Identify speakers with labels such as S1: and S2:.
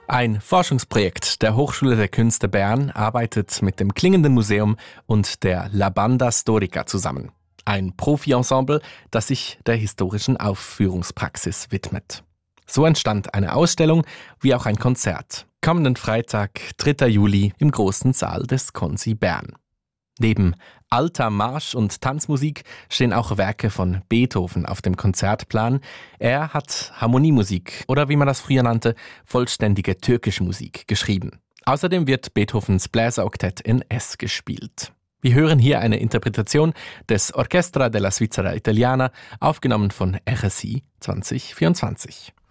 S1: Ein Forschungsprojekt der Hochschule der Künste Bern arbeitet mit dem Klingenden Museum und der La Banda Storica zusammen. Ein Profi-Ensemble, das sich der historischen Aufführungspraxis widmet. So entstand eine Ausstellung wie auch ein Konzert. Kommenden Freitag, 3. Juli, im großen Saal des Consi Bern. Neben alter Marsch- und Tanzmusik stehen auch Werke von Beethoven auf dem Konzertplan. Er hat Harmoniemusik oder wie man das früher nannte, vollständige türkische Musik geschrieben. Außerdem wird Beethovens Bläseroktett in S gespielt. Wir hören hier eine Interpretation des Orchestra della Svizzera Italiana, aufgenommen von RSI 2024.